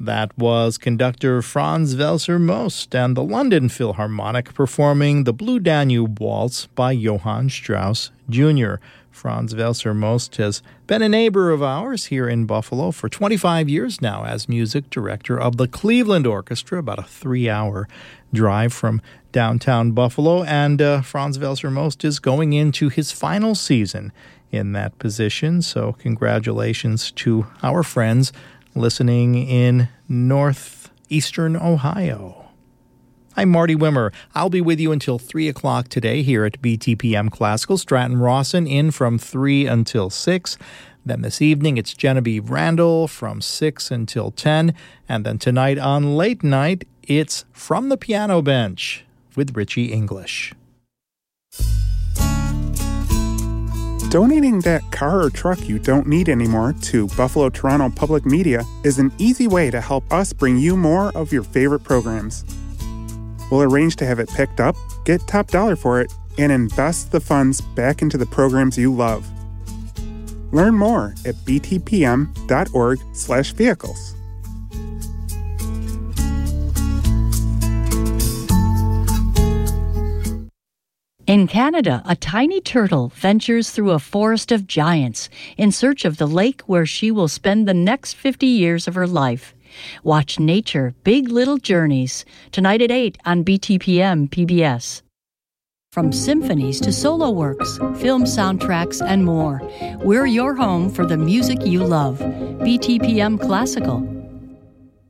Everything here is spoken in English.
That was conductor Franz Welser Most and the London Philharmonic performing the Blue Danube Waltz by Johann Strauss Jr. Franz Welser Most has been a neighbor of ours here in Buffalo for 25 years now as music director of the Cleveland Orchestra, about a 3-hour drive from downtown Buffalo. And Franz Welser Most is going into his final season in that position. So congratulations to our friends listening in northeastern Ohio. I'm Marty Wimmer. I'll be with you until 3 o'clock today here at BTPM Classical. Stratton Rawson in from 3 until 6. Then this evening, it's Genevieve Randall from 6 until 10. And then tonight on Late Night, it's From the Piano Bench with Richie English. Donating that car or truck you don't need anymore to Buffalo Toronto Public Media is an easy way to help us bring you more of your favorite programs. We'll arrange to have it picked up, get top dollar for it, and invest the funds back into the programs you love. Learn more at btpm.org/vehicles. In Canada, a tiny turtle ventures through a forest of giants in search of the lake where she will spend the next 50 years of her life. Watch Nature, Big Little Journeys, tonight at 8 on BTPM PBS. From symphonies to solo works, film soundtracks, and more, we're your home for the music you love. BTPM Classical.